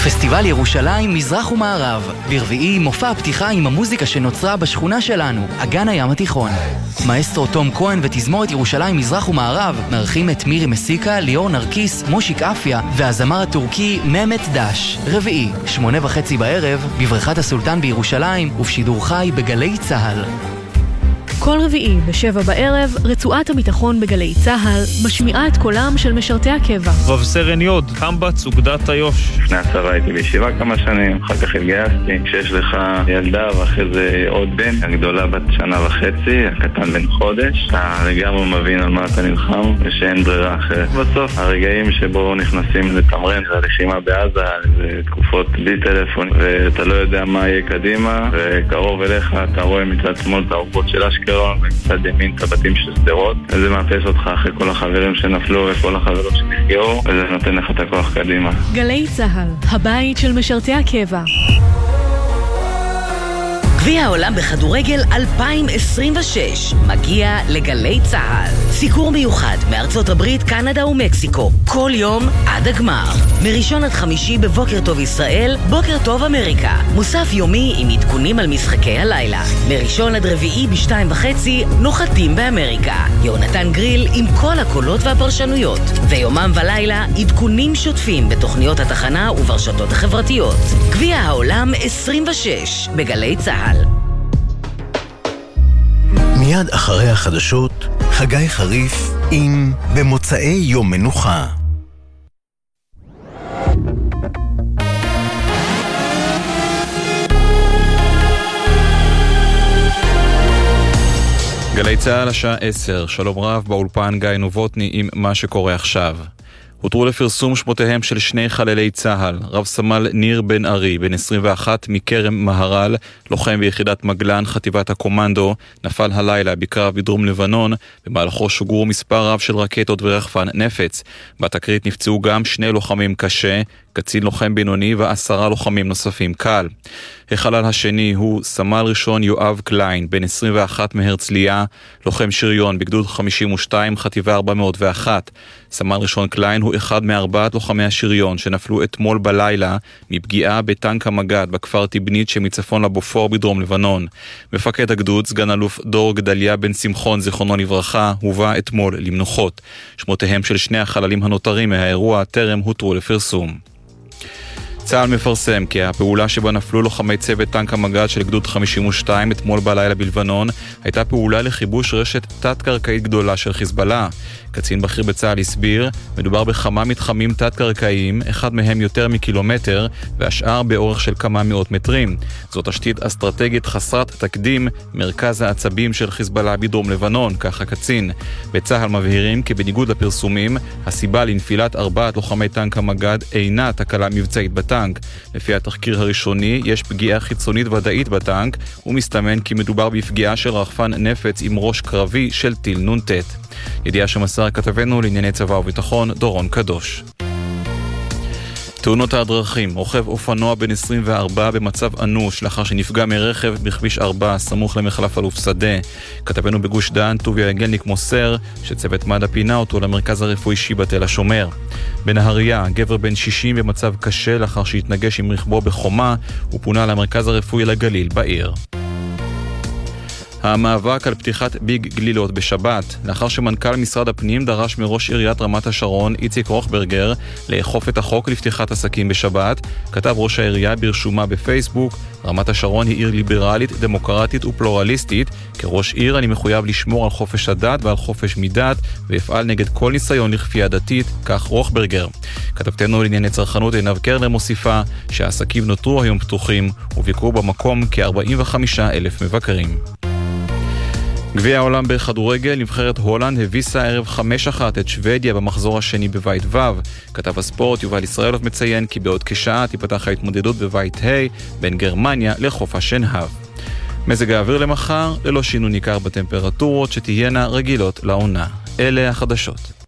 פסטיבל ירושלים מזרח ומערב. ברביעי מופע הפתיחה עם המוזיקה שנוצרה בשכונה שלנו, אגן הים התיכון. מאסטרו תום כהן ותזמורת ירושלים מזרח ומערב מארחים את מירי מסיקה, ליאור נרקיס, מושיק אפיה והזמר הטורקי ממת דש. רביעי, 8:30 בערב, בבריכת הסולטן בירושלים ובשידור חי בגלי צהל. כל רביעי ב7 בערב, רצועת הביטחון בגלי צהל משמיעה את קולם של משרתי הקבע. רב סרן יוד, קמב"ץ אוגדת איו"ש. לפני הצבא הייתי בישיבה כמה שנים, אחר כך התגייסתי. כשיש לך ילדה ואחרי זה עוד בן, הגדולה בת 1.5 שנה, הקטן בן חודש, אתה לגמרי מבין על מה אתה נלחם ושאין ברירה אחרת. בסוף הרגעים שבו נכנסים לתמרן, זה הלחימה בעזה, זה תקופות בלי טלפון ואתה לא יודע מה יהיה קדימה, וקרוב אליך אתה רואה מצד שמאל את האורבות של אשקלון ומצד ימין את הבתים של שדרות, וזה מאפס אותך אחרי כל החברים שנפלו וכל החברים שנפגעו, וזה נותן לך את הכוח קדימה. גלי צהל, הבית של משרתי הקבע. גביע העולם בכדורגל 2026 מגיע לגלי צהל. סיקור מיוחד מארצות הברית, קנדה ומקסיקו, כל יום עד הגמר. מראשון עד חמישי בבוקר טוב ישראל, בוקר טוב אמריקה. מוסף יומי עם עדכונים על משחקי הלילה. מראשון עד רביעי ב2:30 נוחתים באמריקה. יונתן גריל עם כל הקולות והפרשנויות. ויומם ולילה עדכונים שוטפים בתוכניות התחנה וברשתות החברתיות. גביע העולם 26 בגלי צהל. מיד אחרי החדשות, חגי חריף עם במוצאי יום מנוחה. גלי צהל השעה 10, שלום רב, באולפן גיא נובוטני עם מה שקורה עכשיו. הותרו לפרסום שמותיהם של שני חללי צהל, רב סמל ניר בן ארי, בן 21 מקרם מהר"ל, לוחם ביחידת מגלן, חטיבת הקומנדו, נפל הלילה בקרב בדרום לבנון, במהלכו שוגרו מספר רב של רקטות ורחפן נפץ. בתקרית נפצעו גם 2 לוחמים קשה, קצין לוחם בינוני ו10 לוחמים נוספים קל. החלל השני הוא סמל ראשון יואב קליין, בן 21 מהרצליה, לוחם שריון בגדוד 52, חטיבה 401. סמל ראשון קליין הוא אחד מארבעת לוחמי השריון שנפלו אתמול בלילה מפגיעה בטנק המגד בכפר טיבנית שמצפון לבופור בדרום לבנון. מפקד הגדוד, סגן אלוף דור גדליה בן שמחון, זיכרונו לברכה, הובא אתמול למנוחות. שמותיהם של שני החללים הנותרים מהאירוע טרם הותרו לפרסום. צה"ל מפרסם כי הפעולה שבה נפלו לוחמי צוות טנק המגד של גדוד 52 אתמול בלילה בלבנון הייתה פעולה לכיבוש רשת תת-קרקעית גדולה של חיזבאללה. קצין בכיר בצה"ל הסביר, מדובר בכמה מתחמים תת-קרקעיים, אחד מהם יותר מקילומטר והשאר באורך של כמה מאות מטרים. זאת תשתית אסטרטגית חסרת תקדים, מרכז העצבים של חיזבאללה בדרום לבנון, כך הקצין. בצה"ל מבהירים כי בניגוד לפרסומים, הסיבה לנפילת 4 לוחמי טנק המגד אינה תקלה מבצעית בטנק. לפי התחקיר הראשוני, יש פגיעה חיצונית ודאית בטנק, ומסתמן כי מדובר בפגיעה של רחפן נפץ עם ראש קרבי של טיל נ"ט. ידיעה שמסר כתבנו לענייני צבא וביטחון דורון קדוש. תאונות הדרכים, רוכב אופנוע בן 24 במצב אנוש לאחר שנפגע מרכב בכביש 4 סמוך למחלף אלוף שדה. כתבנו בגוש דן טוביה יגלניק מוסר שצוות מד"א פינה אותו למרכז הרפואי שיבא תל השומר. בנהריה, גבר בן 60 במצב קשה לאחר שהתנגש עם רכבו בחומה, הוא פונה למרכז הרפואי לגליל בעיר. המאבק על פתיחת ביג גלילות בשבת, לאחר שמנכ"ל משרד הפנים דרש מראש עיריית רמת השרון, איציק רוחברגר, לאכוף את החוק לפתיחת עסקים בשבת, כתב ראש העירייה ברשומה בפייסבוק, רמת השרון היא עיר ליברלית, דמוקרטית ופלורליסטית, כראש עיר אני מחויב לשמור על חופש הדת ועל חופש מדת, ויפעל נגד כל ניסיון לכפייה דתית, כך רוחברגר. כתבתנו לענייני צרכנות עינב קרנר מוסיפה שהעסקים נותרו היום פתוחים, וביקרו במקום כ-45,000 מבקרים. גביע העולם בכדורגל, נבחרת הולנד הביסה ערב 5-1 את שוודיה במחזור השני בבית ו'. כתב הספורט יובל ישראלוב מציין כי בעוד כשעה תיפתח ההתמודדות בבית ה' בין גרמניה לחוף השנהב. מזג האוויר למחר, ללא שינוי ניכר בטמפרטורות שתהיינה רגילות לעונה. אלה החדשות.